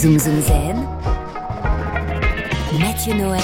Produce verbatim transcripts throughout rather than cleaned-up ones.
Zoom Zoom Zen, Mathieu Noël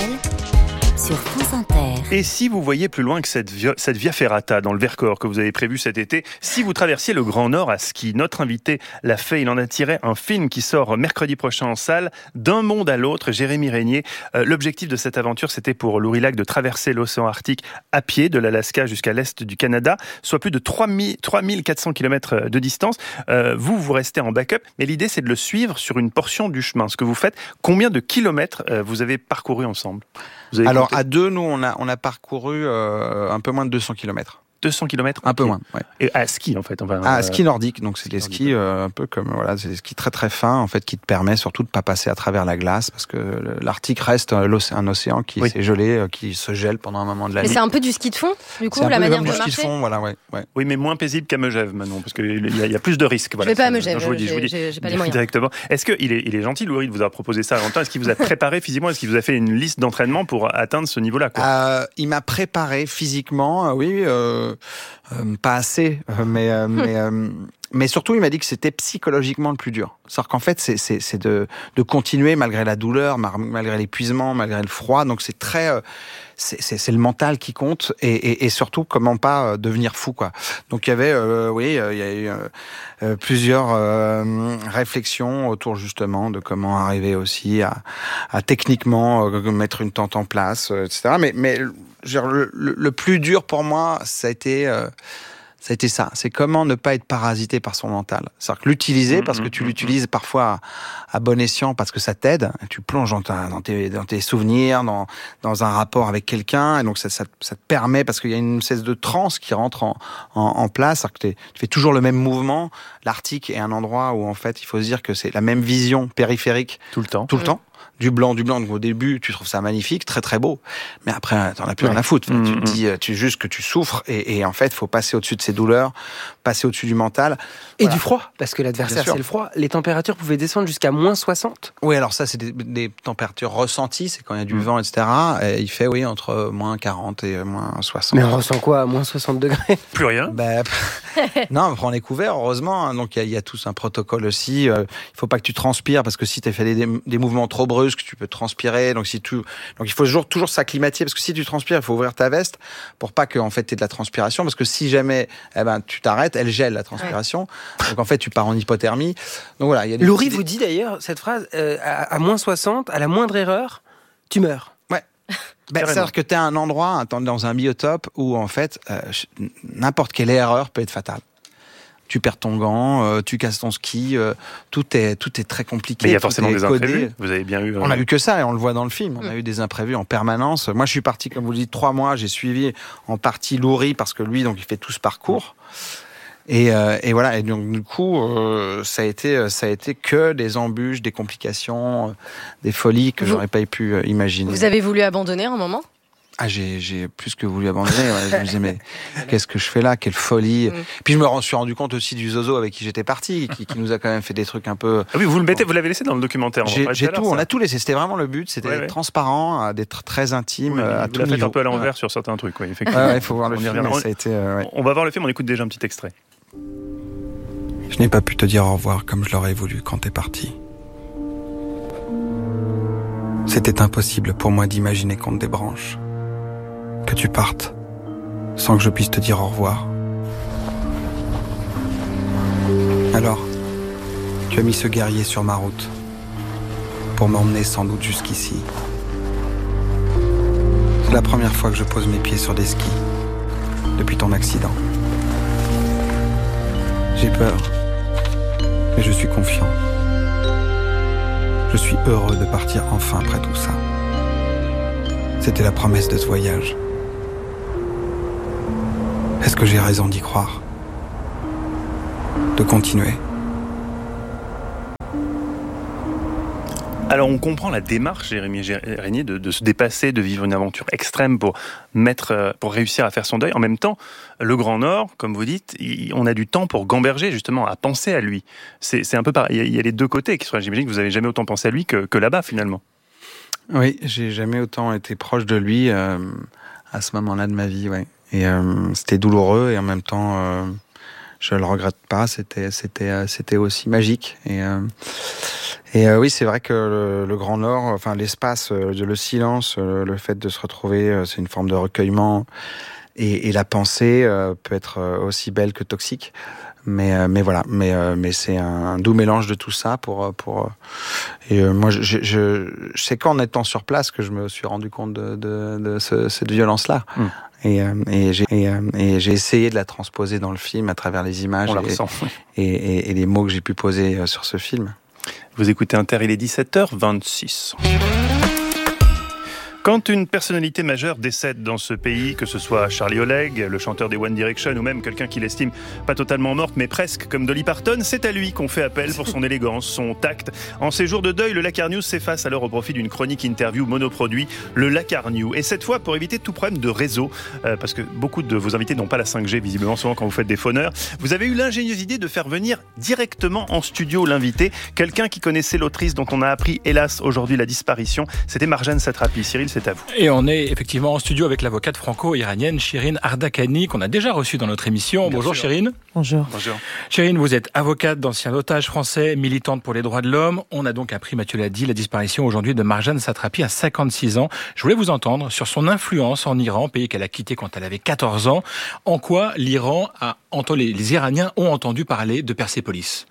sur France Inter. Et si vous voyez plus loin que cette via, cette via ferrata dans le Vercors que vous avez prévu cet été, si vous traversiez le Grand Nord à ski, notre invité l'a fait, il en a tiré un film qui sort mercredi prochain en salle, D'un monde à l'autre, Jérémy Régnier. Euh, l'objectif de cette aventure, c'était pour Lourilac de traverser l'océan Arctique à pied, de l'Alaska jusqu'à l'est du Canada, soit plus de trois mille quatre cents kilomètres de distance. Euh, vous, vous restez en backup, mais l'idée, c'est de le suivre sur une portion du chemin. Ce que vous faites, combien de kilomètres euh, vous avez parcouru ensemble ? Vous avez Alors, compté ? à deux, nous, on a, on a parcouru euh, un peu moins de deux cents kilomètres. deux cents kilomètres Un peu moins, ouais. Et à ski, en fait. Enfin, Ah, euh... ski nordique, donc c'est des skis euh, un peu comme, voilà, c'est des skis très très fins, en fait, qui te permet surtout de pas passer à travers la glace, parce que l'Arctique reste un océan qui oui. s'est gelé, qui se gèle pendant un moment de l'année. Mais c'est un peu du ski de fond, du coup, c'est la manière de marcher. C'est un peu du ski de fond, voilà, ouais, ouais. Oui, mais moins paisible qu'à Megève, Manon, parce qu'il y, y a plus de risques. Voilà. Je vais pas à Megève, je vous dis, je vous dis, j'ai, j'ai pas les moyens. Directement. Est-ce qu'il est, il est gentil, Louis, de vous a proposé ça longtemps ? Est-ce qu'il vous a préparé physiquement ? Est-ce qu'il vous a fait une liste d'entraînement pour atteindre ce niveau-là, quoi ? euh, Il m'a préparé physiquement, euh, oui, euh, euh, pas assez, euh, mais, euh, mais, euh, mais surtout, il m'a dit que c'était psychologiquement le plus dur. C'est-à-dire qu'en fait, c'est, c'est, c'est de, de continuer malgré la douleur, malgré l'épuisement, malgré le froid. Donc c'est très, euh, c'est, c'est, c'est le mental qui compte et, et, et surtout comment pas devenir fou, quoi. Donc il y avait, euh, oui, euh, il y a eu euh, plusieurs euh, réflexions autour justement de comment arriver aussi à, à techniquement euh, mettre une tente en place, euh, et cetera. Mais, mais genre, le, le, le plus dur pour moi, ça a été euh, Ça a été ça, c'est comment ne pas être parasité par son mental. C'est-à-dire que l'utiliser, parce que tu l'utilises parfois à, à bon escient, parce que ça t'aide, tu plonges dans, ta, dans, tes, dans tes souvenirs, dans, dans un rapport avec quelqu'un, et donc ça, ça, ça te permet, parce qu'il y a une espèce de transe qui rentre en, en, en place, c'est-à-dire que tu fais toujours le même mouvement. L'Arctique est un endroit où, en fait, il faut se dire que c'est la même vision périphérique. Tout le temps. Tout le mmh. temps. Du blanc, du blanc. Donc au début, tu trouves ça magnifique, très très beau. Mais après, t'en as plus ouais. rien à foutre. Mmh, tu te dis, tu juste que tu souffres. Et, et en fait, il faut passer au-dessus de ces douleurs, passer au-dessus du mental. Et voilà. Du froid, parce que l'adversaire, c'est le froid. Les températures pouvaient descendre jusqu'à moins soixante. Oui, alors ça, c'est des, des températures ressenties. C'est quand il y a du mmh. vent, et cetera. Et il fait, oui, entre moins quarante et moins soixante. Mais on ressent quoi à moins soixante degrés ? Plus rien. Ben, non, après, on est couvert, heureusement. Donc, il y, y a tous un protocole aussi. Il euh, faut pas que tu transpires, parce que si tu as fait des, des mouvements trop brusques, que tu peux transpirer, donc si tu, donc il faut toujours, toujours s'acclimater, parce que si tu transpires, il faut ouvrir ta veste pour pas que en fait t'aies de la transpiration, parce que si jamais, eh ben tu t'arrêtes, elle gèle la transpiration, ouais. donc en fait tu pars en hypothermie. Donc voilà, il y a des Laurie petits... vous dit d'ailleurs cette phrase euh, à, à moins soixante, à la moindre erreur, tu meurs. Ouais. Ben, c'est-à-dire que t'es à un endroit, dans un biotope où en fait euh, n'importe quelle erreur peut être fatale. Tu perds ton gant, euh, tu casses ton ski, euh, tout est tout est très compliqué. Mais il y a forcément des codé. imprévus. Vous avez bien eu. Euh... On a eu que ça et on le voit dans le film. On mmh. a eu des imprévus en permanence. Moi, je suis parti, comme vous le dites, trois mois. J'ai suivi en partie Loury parce que lui, donc, il fait tout ce parcours. Mmh. Et, euh, et voilà. Et donc, du coup, euh, ça a été ça a été que des embûches, des complications, euh, des folies que vous... j'aurais pas pu euh, imaginer. Vous avez voulu abandonner un moment ? Ah, j'ai, j'ai plus que voulu abandonner. Ouais. Je me disais, mais qu'est-ce que je fais là ? Quelle folie. Mm. Puis je me suis rendu compte aussi du zozo avec qui j'étais parti, qui, qui nous a quand même fait des trucs un peu... Ah oui, vous le mettez, vous l'avez laissé dans le documentaire. J'ai, j'ai tout, ça. on a tout laissé. C'était vraiment le but. C'était ouais, d'être ouais. transparent, d'être très intime, oui, à tout niveau. Vous l'avez fait un peu à l'envers ouais. sur certains trucs, oui, effectivement. Ouais, ouais, il faut voir le on film. on, ça a été, euh, ouais. on va voir le film, on écoute déjà un petit extrait. Je n'ai pas pu te dire au revoir comme je l'aurais voulu quand t'es parti. C'était impossible pour moi d'imaginer qu'on te débranche. Que tu partes, sans que je puisse te dire au revoir. Alors, tu as mis ce guerrier sur ma route, pour m'emmener sans doute jusqu'ici. C'est la première fois que je pose mes pieds sur des skis, depuis ton accident. J'ai peur, mais je suis confiant. Je suis heureux de partir enfin après tout ça. C'était la promesse de ce voyage. Est-ce que j'ai raison d'y croire ? De continuer ? Alors on comprend la démarche, Jérémy Régnier, de, de se dépasser, de vivre une aventure extrême pour mettre, pour réussir à faire son deuil. En même temps, le Grand Nord, comme vous dites, on a du temps pour gamberger, justement, à penser à lui. C'est, c'est un peu pareil. Il y a les deux côtés qui sont. J'imagine que vous n'avez jamais autant pensé à lui que, que là-bas, finalement. Oui, j'ai jamais autant été proche de lui euh, à ce moment-là de ma vie, ouais. Et euh, c'était douloureux et en même temps, euh, je le regrette pas. C'était, c'était, euh, c'était aussi magique. Et, euh, Et euh, oui, c'est vrai que le, le Grand Nord, enfin l'espace, euh, le silence, euh, le fait de se retrouver, euh, c'est une forme de recueillement. Et, et la pensée euh, peut être aussi belle que toxique. Mais, euh, mais voilà, mais, euh, mais c'est un, un doux mélange de tout ça pour. pour et euh, moi, je, je, je, c'est qu'en étant sur place que je me suis rendu compte de, de, de ce, cette violence-là. Mmh. Et, euh, et, j'ai, et, euh, et j'ai essayé de la transposer dans le film à travers les images On la et, ressent. Et, et, et les mots que j'ai pu poser sur ce film. Vous écoutez Inter, il est dix-sept heures vingt-six. Quand une personnalité majeure décède dans ce pays, que ce soit Charlie Oleg, le chanteur des One Direction, ou même quelqu'un qui l'estime pas totalement morte, mais presque, comme Dolly Parton, c'est à lui qu'on fait appel pour son élégance, son tact. En ces jours de deuil, le Lakar News s'efface alors au profit d'une chronique interview monoproduit, le Lakar News. Et cette fois, pour éviter tout problème de réseau, euh, parce que beaucoup de vos invités n'ont pas la cinq G, visiblement, souvent quand vous faites des phoneurs, vous avez eu l'ingénieuse idée de faire venir directement en studio l'invité, quelqu'un qui connaissait l'autrice dont on a appris, hélas, aujourd'hui la disparition. C'était Marjane Satrapi. Cyril, c'est à vous. Et on est effectivement en studio avec l'avocate franco-iranienne Shirin Ardakhani, qu'on a déjà reçue dans notre émission. Bien Bonjour sûr. Shirin. Bonjour. Bonjour. Shirin, vous êtes avocate d'anciens otages français, militante pour les droits de l'homme. On a donc appris, Mathieu l'a dit, la disparition aujourd'hui de Marjane Satrapi à cinquante-six ans. Je voulais vous entendre sur son influence en Iran, pays qu'elle a quitté quand elle avait quatorze ans. En quoi l'Iran a entendu, les Iraniens ont entendu parler de Persépolis?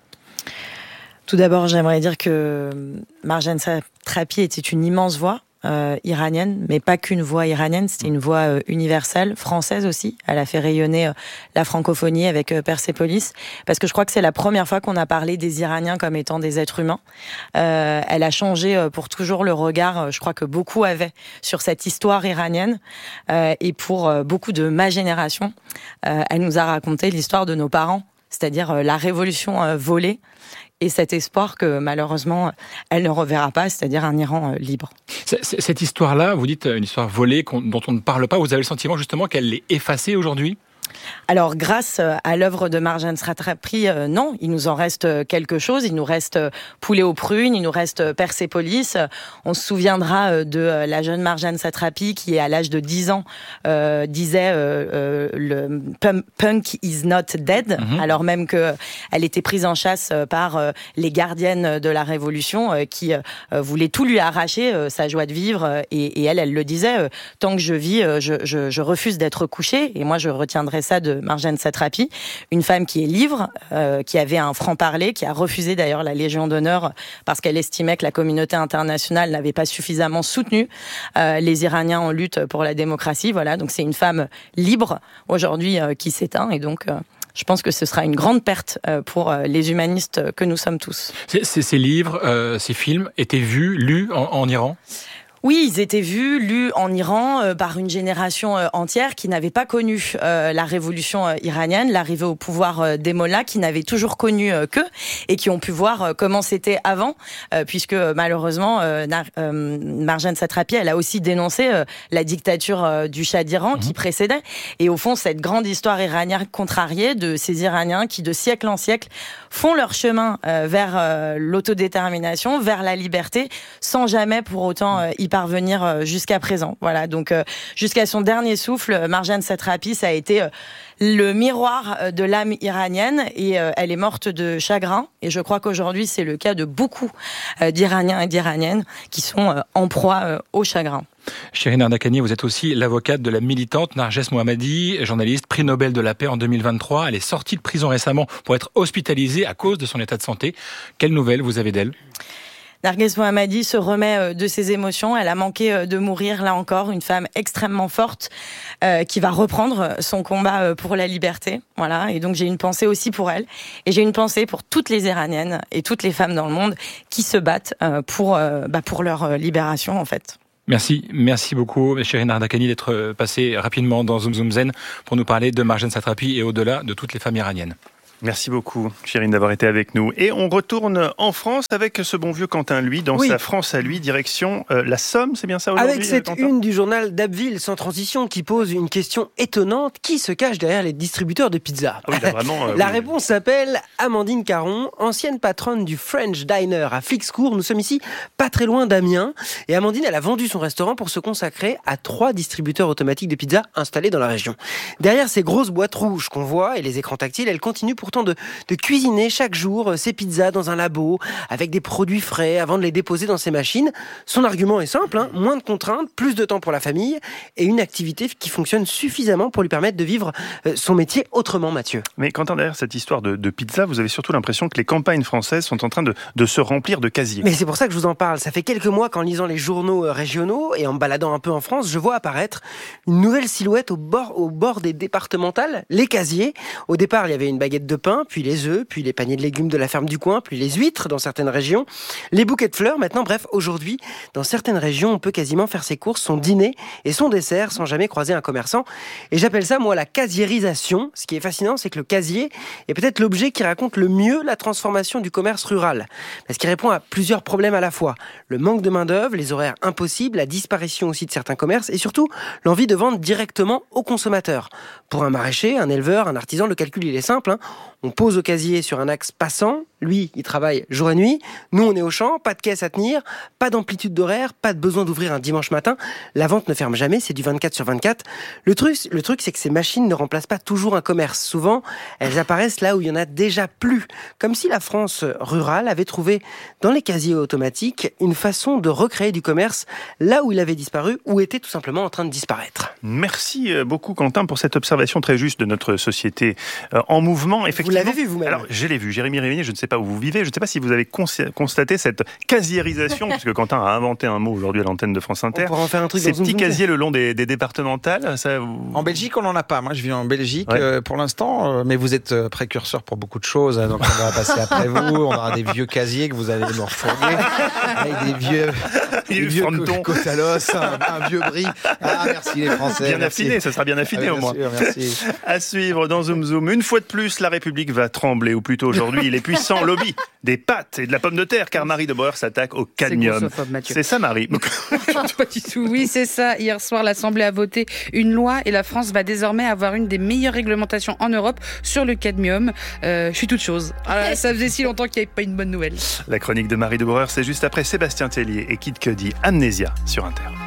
Tout d'abord, j'aimerais dire que Marjane Satrapi était une immense voix. Euh, iranienne, mais pas qu'une voix iranienne, c'était une voix euh, universelle, française aussi. Elle a fait rayonner euh, la francophonie avec euh, Persépolis, parce que je crois que c'est la première fois qu'on a parlé des Iraniens comme étant des êtres humains. Euh, elle a changé euh, pour toujours le regard, euh, je crois que beaucoup avaient sur cette histoire iranienne, euh, et pour euh, beaucoup de ma génération, euh, elle nous a raconté l'histoire de nos parents, c'est-à-dire euh, la révolution euh, volée, et cet espoir que malheureusement elle ne reverra pas, c'est-à-dire un Iran libre. Cette histoire-là, vous dites une histoire volée dont on ne parle pas, vous avez le sentiment justement qu'elle l'est effacée aujourd'hui ? Alors, grâce à l'œuvre de Marjane Satrapi, euh, non, il nous en reste quelque chose. Il nous reste Poulet aux prunes, il nous reste Persépolis. On se souviendra de la jeune Marjane Satrapi qui, à l'âge de dix ans, euh, disait euh, euh, le punk is not dead, mm-hmm. alors même que elle était prise en chasse par euh, les gardiennes de la Révolution euh, qui euh, voulaient tout lui arracher, euh, sa joie de vivre. Et, et elle, elle le disait, euh, tant que je vis, euh, je, je, je refuse d'être couchée. Et moi, je retiendrai ça de Marjane Satrapi, une femme qui est libre, euh, qui avait un franc-parler, qui a refusé d'ailleurs la Légion d'honneur parce qu'elle estimait que la communauté internationale n'avait pas suffisamment soutenu euh, les Iraniens en lutte pour la démocratie. Voilà, donc c'est une femme libre aujourd'hui euh, qui s'éteint, et donc euh, je pense que ce sera une grande perte euh, pour euh, les humanistes que nous sommes tous. Ces, ces livres, euh, ces films étaient vus, lus en, en Iran ? Oui, ils étaient vus, lus en Iran euh, par une génération euh, entière qui n'avait pas connu euh, la révolution euh, iranienne, l'arrivée au pouvoir euh, des mollahs, qui n'avaient toujours connu euh, qu'eux et qui ont pu voir euh, comment c'était avant, euh, puisque malheureusement, euh, euh, Marjane Satrapi, elle a aussi dénoncé euh, la dictature euh, du Shah d'Iran mmh. qui précédait. Et au fond, cette grande histoire iranienne contrariée de ces Iraniens qui, de siècle en siècle, font leur chemin euh, vers euh, l'autodétermination, vers la liberté, sans jamais pour autant euh, y parvenir jusqu'à présent. Voilà, donc euh, jusqu'à son dernier souffle, Marjane Satrapi, ça a été euh, le miroir de l'âme iranienne, et euh, elle est morte de chagrin. Et je crois qu'aujourd'hui, c'est le cas de beaucoup euh, d'Iraniens et d'Iraniennes qui sont euh, en proie euh, au chagrin. Shirin Ardakhani, vous êtes aussi l'avocate de la militante Narges Mohammadi, journaliste, prix Nobel de la paix en deux mille vingt-trois. Elle est sortie de prison récemment pour être hospitalisée à cause de son état de santé. Quelles nouvelles vous avez d'elle ? Narges Mohammadi se remet de ses émotions. Elle a manqué de mourir, là encore, une femme extrêmement forte euh, qui va reprendre son combat pour la liberté. Voilà. Et donc j'ai une pensée aussi pour elle. Et j'ai une pensée pour toutes les Iraniennes et toutes les femmes dans le monde qui se battent euh, pour, euh, bah, pour leur libération, en fait. Merci, merci beaucoup, Shirin Ardakhani, d'être passée rapidement dans Zoom Zoom Zen pour nous parler de Marjane Satrapi et au-delà de toutes les femmes iraniennes. Merci beaucoup, Shirin, d'avoir été avec nous. Et on retourne en France avec ce bon vieux Quentin, lui, dans oui. sa France à lui, direction euh, la Somme, c'est bien ça aujourd'hui? Avec cette Quentin une du journal d'Abbeville, sans transition, qui pose une question étonnante: qui se cache derrière les distributeurs de pizza? Ah oui, là, vraiment, euh, La oui. réponse s'appelle Amandine Caron, ancienne patronne du French Diner à Flixcourt. Nous sommes ici pas très loin d'Amiens. Et Amandine, elle a vendu son restaurant pour se consacrer à trois distributeurs automatiques de pizza installés dans la région. Derrière ces grosses boîtes rouges qu'on voit et les écrans tactiles, elle continue pourtant pourtant de, de cuisiner chaque jour ses pizzas dans un labo, avec des produits frais, avant de les déposer dans ses machines. Son argument est simple, hein, moins de contraintes, plus de temps pour la famille, et une activité qui fonctionne suffisamment pour lui permettre de vivre son métier autrement, Mathieu. Mais Quentin, derrière cette histoire de, de pizza, vous avez surtout l'impression que les campagnes françaises sont en train de, de se remplir de casiers. Mais c'est pour ça que je vous en parle. Ça fait quelques mois qu'en lisant les journaux régionaux et en me baladant un peu en France, je vois apparaître une nouvelle silhouette au bord, au bord des départementales, les casiers. Au départ, il y avait une baguette de pain, puis les œufs, puis les paniers de légumes de la ferme du coin, puis les huîtres dans certaines régions, les bouquets de fleurs. Maintenant, bref, aujourd'hui, dans certaines régions, on peut quasiment faire ses courses, son dîner et son dessert sans jamais croiser un commerçant. Et j'appelle ça, moi, la casiérisation. Ce qui est fascinant, c'est que le casier est peut-être l'objet qui raconte le mieux la transformation du commerce rural. Parce qu'il répond à plusieurs problèmes à la fois. Le manque de main-d'œuvre, les horaires impossibles, la disparition aussi de certains commerces et surtout l'envie de vendre directement aux consommateurs. Pour un maraîcher, un éleveur, un artisan, le calcul il est simple. Hein. On pose au casier sur un axe passant. Lui, il travaille jour et nuit. Nous, on est au champ, pas de caisse à tenir, pas d'amplitude d'horaire, pas de besoin d'ouvrir un dimanche matin. La vente ne ferme jamais, c'est du vingt-quatre sur vingt-quatre. Le truc, le truc, c'est que ces machines ne remplacent pas toujours un commerce. Souvent, elles apparaissent là où il y en a déjà plus. Comme si la France rurale avait trouvé dans les casiers automatiques une façon de recréer du commerce là où il avait disparu ou était tout simplement en train de disparaître. Merci beaucoup Quentin pour cette observation très juste de notre société en mouvement. Effectivement, vous l'avez vu vous-même? Alors, je l'ai vu. Jérémy Révigné, je ne sais pas où vous vivez, je ne sais pas si vous avez constaté cette casiérisation, puisque Quentin a inventé un mot aujourd'hui à l'antenne de France Inter. On pourra en faire un truc. Ces dans petits une casiers le long des, des départementales, ça vous... En Belgique, on n'en a pas. Moi, je vis en Belgique ouais. euh, pour l'instant, euh, mais vous êtes euh, précurseur pour beaucoup de choses, hein, donc on va passer après vous. On aura des vieux casiers que vous allez nous refourguer, avec des vieux, des vieux co- côtes à l'os, un, un vieux brie. Ah, merci les Français. Bien merci. affiné, ça sera bien affiné ah, au moins. Sûr, merci. À suivre dans Zoom Zoom. Une fois de plus, la République va trembler, ou plutôt aujourd'hui, les puissants lobbies des pâtes et de la pomme de terre, car Marie de Breuer s'attaque au cadmium. C'est, c'est ça, Marie. Pas du tout. Oui, c'est ça. Hier soir, l'Assemblée a voté une loi et la France va désormais avoir une des meilleures réglementations en Europe sur le cadmium. Euh, je suis toute chose. Alors, ça faisait si longtemps qu'il n'y avait pas une bonne nouvelle. La chronique de Marie de Breuer, c'est juste après Sébastien Tellier et Kid Cudi, Amnésia sur Inter.